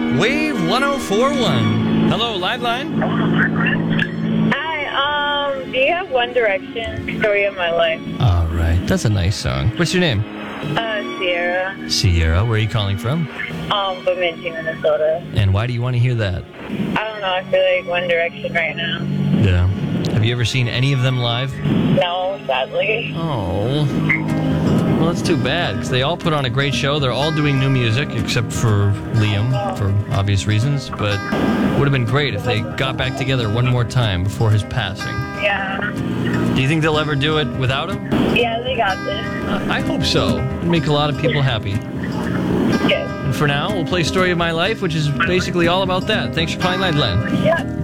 Wave 104.1. Hello, Live Line. Hi, do you have One Direction, Story of My Life? All right, that's a nice song. What's your name? Sierra, Sierra. Where are you calling from? Bemidji, Minnesota. And why do you want to hear that? I don't know, I feel like One Direction right now. Yeah. Have you ever seen any of them live? No, sadly. Oh. Well, that's too bad, because they all put on a great show. They're all doing new music, except for Liam, for obvious reasons. But it would have been great if they got back together one more time before his passing. Yeah. Do you think they'll ever do it without him? Yeah, they got this. I hope so. It'd make a lot of people happy. Yes. And for now, we'll play Story of My Life, which is basically all about that. Thanks for calling Live Line. Yeah.